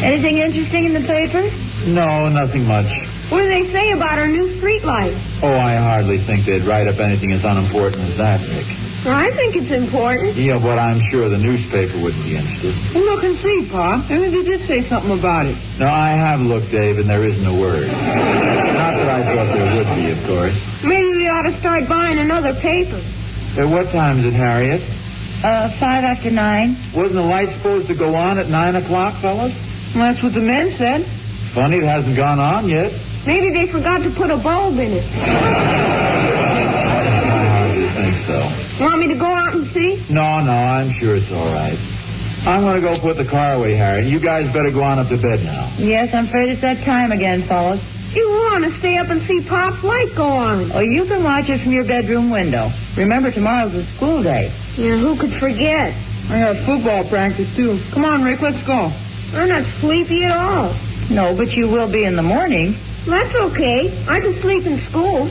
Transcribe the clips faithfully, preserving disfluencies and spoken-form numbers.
Anything interesting in the paper? No, nothing much. What do they say about our new street lights? Oh, I hardly think they'd write up anything as unimportant as that, Rick. Well, I think it's important. Yeah, but I'm sure the newspaper wouldn't be interested. Well, look and see, Pa. Maybe they did say something about it. No, I have looked, Dave, and there isn't a word. Not that I thought there would be, of course. Maybe we ought to start buying another paper. Uh, what time is it, Harriet? Uh, five after nine. Wasn't the light supposed to go on at nine o'clock, fellas? Well, that's what the men said. Funny it hasn't gone on yet. Maybe they forgot to put a bulb in it. I hardly think so. Want me to go out and see? No, no, I'm sure it's all right. I'm going to go put the car away, Harriet. You guys better go on up to bed now. Yes, I'm afraid it's that time again, fellas. You want to stay up and see Pop's light go on. Oh, you can watch it from your bedroom window. Remember, tomorrow's a school day. Yeah, who could forget? I have football practice, too. Come on, Rick, let's go. I'm not sleepy at all. No, but you will be in the morning. That's okay. I can sleep in school.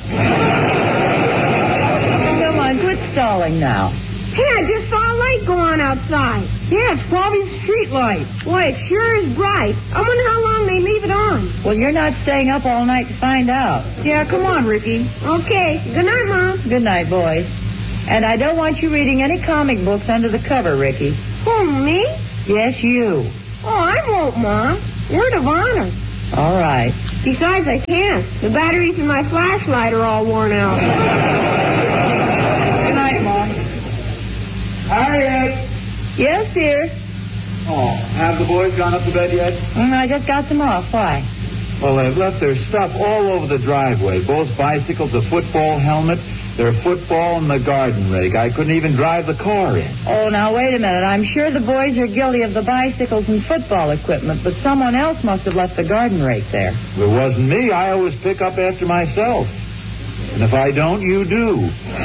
Come on, quit stalling now. Hey, I just saw a light go on outside. Yeah, it's probably a street light. Boy, it sure is bright. I wonder how long they leave it on. Well, you're not staying up all night to find out. Yeah, come on, Ricky. Okay. Good night, Mom. Good night, boys. And I don't want you reading any comic books under the cover, Ricky. Who, me? Yes, you. Oh, I won't, Mom. Word of honor. All right. Besides, I can't. The batteries in my flashlight are all worn out. Good night, Mom. Harriet! Yes, dear. Oh, have the boys gone up to bed yet? Mm, I just got them off. Why? Well, they've left their stuff all over the driveway. Both bicycles, a football helmet, their football, and the garden rake. I couldn't even drive the car in. Oh, now, wait a minute. I'm sure the boys are guilty of the bicycles and football equipment, but someone else must have left the garden rake there. It wasn't me. I always pick up after myself. And if I don't, you do.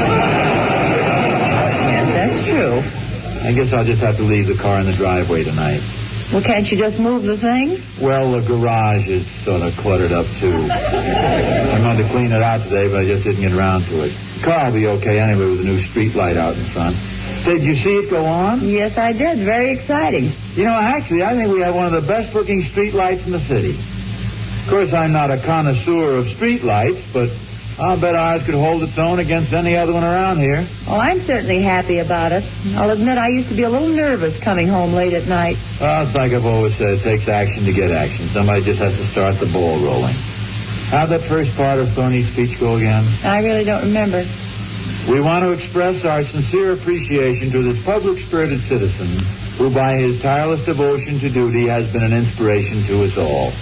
Yes, that's true. I guess I'll just have to leave the car in the driveway tonight. Well, can't you just move the thing? Well, the garage is sort of cluttered up, too. I wanted to clean it out today, but I just didn't get around to it. The car will be okay anyway with a new street light out in front. Say, did you see it go on? Yes, I did. Very exciting. You know, actually, I think we have one of the best-looking street lights in the city. Of course, I'm not a connoisseur of street lights, but I'll bet ours could hold its own against any other one around here. Oh, I'm certainly happy about it. I'll admit I used to be a little nervous coming home late at night. Well, it's like I've always said, it takes action to get action. Somebody just has to start the ball rolling. How'd that first part of Thorny's speech go again? I really don't remember. We want to express our sincere appreciation to this public-spirited citizen who, by his tireless devotion to duty, has been an inspiration to us all.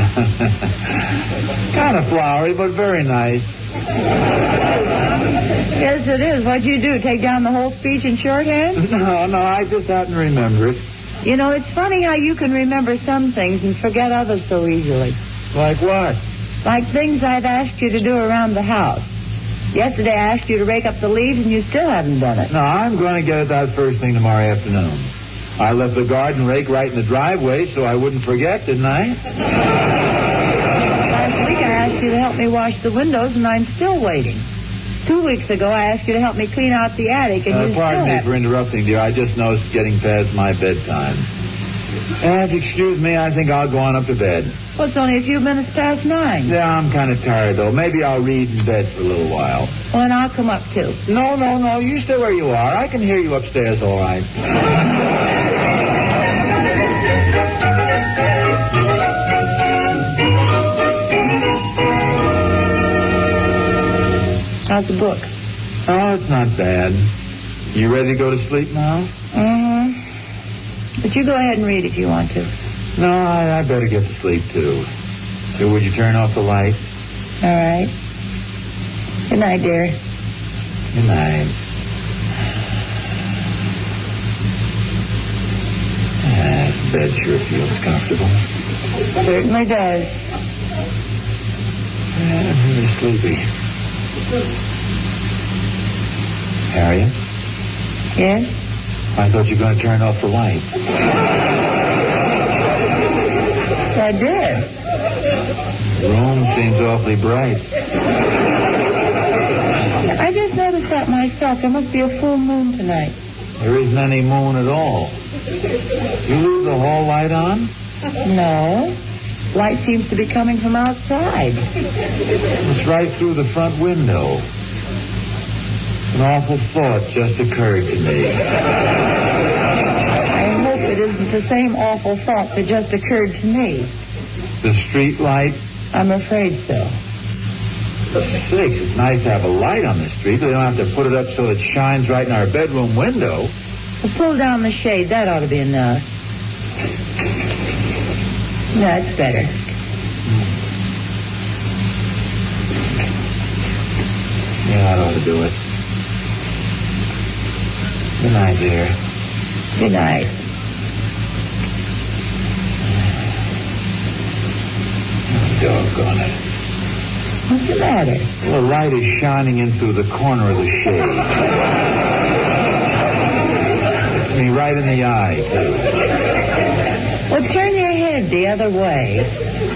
Kind of flowery, but very nice. Yes, it is. What'd you do, take down the whole speech in shorthand? No, no, I just happen to remember it. You know, it's funny how you can remember some things and forget others so easily. Like what? Like things I've asked you to do around the house. Yesterday I asked you to rake up the leaves and you still haven't done it. No, I'm going to get it that first thing tomorrow afternoon. I left the garden rake right in the driveway so I wouldn't forget, didn't I? Last week I asked you to help me wash the windows and I'm still waiting. Two weeks ago I asked you to help me clean out the attic and Uh, you pardon still me haven't. for interrupting, dear. I just noticed it's getting past my bedtime. And if you excuse me, I think I'll go on up to bed. Well, it's only a few minutes past nine. Yeah, I'm kind of tired, though. Maybe I'll read in bed for a little while. Well, and I'll come up too. No, no, no. You stay where you are. I can hear you upstairs all right. How's the book? Oh, it's not bad. You ready to go to sleep now? Mm-hmm. But you go ahead and read if you want to. No, I, I better get to sleep, too. So would you turn off the light? All right. Good night, dear. Good night. Ah, bed sure feels comfortable. Certainly does. Yeah, I'm really sleepy. Harriet? Yes? I thought you were going to turn off the light. I did. The room seems awfully bright. I just noticed that myself. There must be a full moon tonight. There isn't any moon at all. You leave the hall light on? No. Light seems to be coming from outside. It's right through the front window. An awful thought just occurred to me. I hope it isn't the same awful thought that just occurred to me. The street light? I'm afraid so. For sakes, it's nice to have a light on the street. They don't have to put it up so it shines right in our bedroom window. Well, pull down the shade. That ought to be enough. That's better. Yeah, that ought to do it. Good night, dear. Good night. Doggone it. What's the matter? Well, the light is shining in through the corner of the shade. Hits me right in the eye, too. Well, turn your head the other way.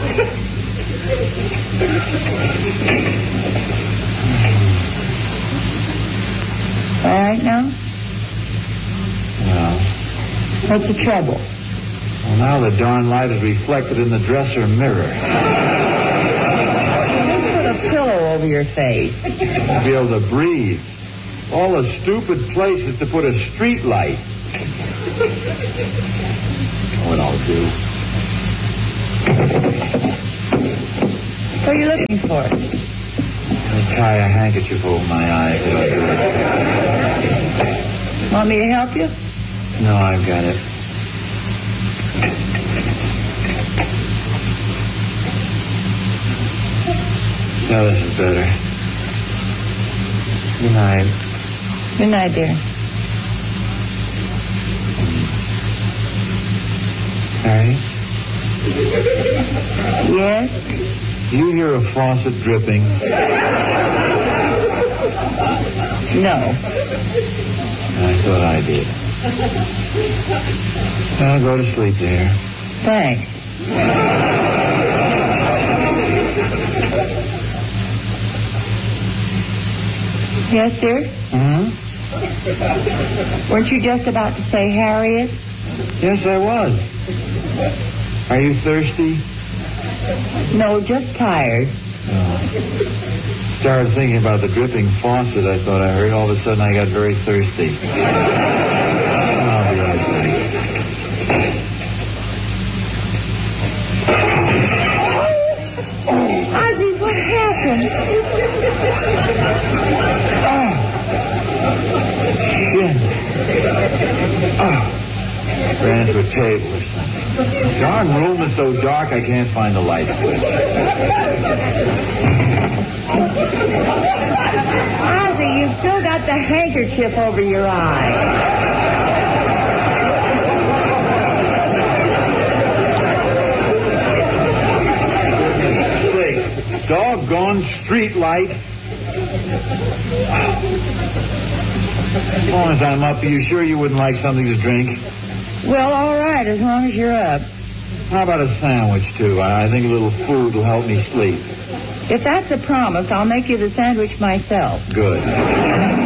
All right now? Well, What's the trouble? well, now the darn light is reflected in the dresser mirror. Just put a pillow over your face. I'll be able to breathe. All the stupid place is to put a street light. What I'll do. What are you looking for? I'll tie a handkerchief over my eyes. That'll do it. Want me to help you? No, I've got it. No, this is better. Good night. Good night, dear. Harry, Yes? do you hear a faucet dripping? No. I thought I did. I'll go to sleep, dear. Thanks. Yes, dear? Hmm? Weren't you just about to say Harriet? Yes, I was. Are you thirsty? No, just tired. No. Started thinking about the dripping faucet I thought I heard. All of a sudden, I got very thirsty. I'll be right back. Ozzy, what happened? Oh. Shit. Oh. Ran to a table or something. Darn room is so dark I can't find the light switch. Ozzy, you've still got the handkerchief over your eye. Say, doggone street light. As long as I'm up, are you sure you wouldn't like something to drink? Well, all right, as long as you're up. How about a sandwich, too? I I think a little food will help me sleep. If that's a promise, I'll make you the sandwich myself. Good.